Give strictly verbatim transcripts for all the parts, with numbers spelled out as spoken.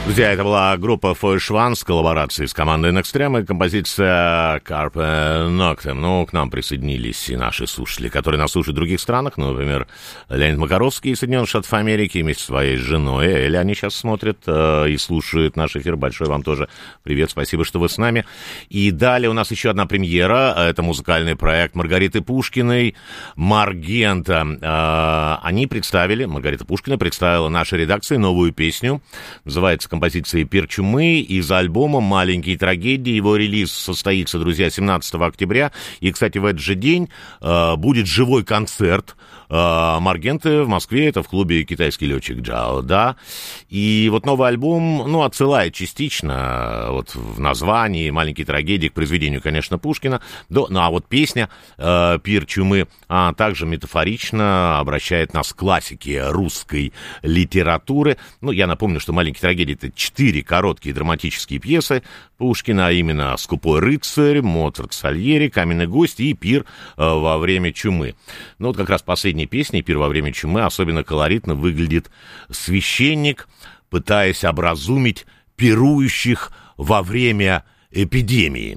Друзья, это была группа Фойшван с коллаборацией с командой Nextreme и композиция Carpe Noctem. Ну, к нам присоединились и наши слушатели, которые нас слушают в других странах. Ну, например, Леонид Макаровский из Соединенных Штатов Америки вместе со своей женой Элли. Они сейчас смотрят э, и слушают наш эфир. Большой вам тоже привет, спасибо, что вы с нами. И далее у нас еще одна премьера. Это музыкальный проект Маргариты Пушкиной «Маргента». Э, они представили, Маргарита Пушкина представила нашей редакции новую песню. Называется композиции «Пир чумы» из альбома «Маленькие трагедии». Его релиз состоится, друзья, семнадцатого октября. И, кстати, в этот же день э, будет живой концерт э, Маргенты в Москве. Это в клубе «Китайский летчик Джао», да. И вот новый альбом, ну, отсылает частично вот в названии «Маленькие трагедии» к произведению, конечно, Пушкина. Да, ну, а вот песня э, «Пир чумы» а, также метафорично обращает нас к классике русской литературы. Ну, я напомню, что «Маленькие трагедии» — это четыре короткие драматические пьесы Пушкина, а именно «Скупой рыцарь», «Моцарт, Сальери», «Каменный гость» и «Пир во время чумы». Ну, вот как раз последняя песня «Пир во время чумы» особенно колоритно выглядит священник, пытаясь образумить пирующих во время эпидемии.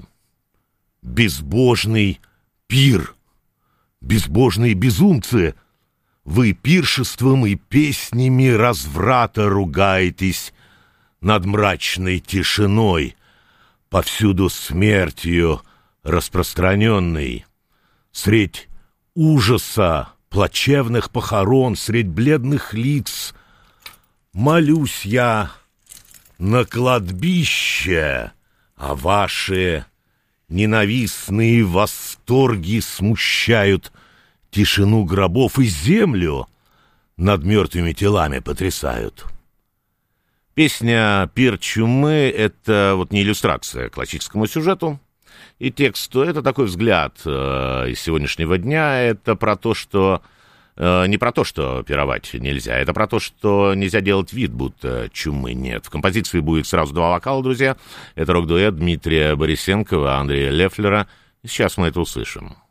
Безбожный пир, безбожные безумцы, вы пиршеством и песнями разврата ругаетесь над мрачной тишиной, повсюду смертью распространенной. Средь ужаса плачевных похорон, средь бледных лиц молюсь я на кладбище, а ваши ненавистные восторги смущают тишину гробов и землю над мертвыми телами потрясают. Песня «Пир чумы» — это вот не иллюстрация к классическому сюжету и тексту, это такой взгляд э, из сегодняшнего дня, это про то, что э, не про то, что пировать нельзя, это про то, что нельзя делать вид, будто чумы нет. В композиции будет сразу два вокала, друзья, это рок-дуэт Дмитрия Борисенкова, Андрея Лефлера, сейчас мы это услышим.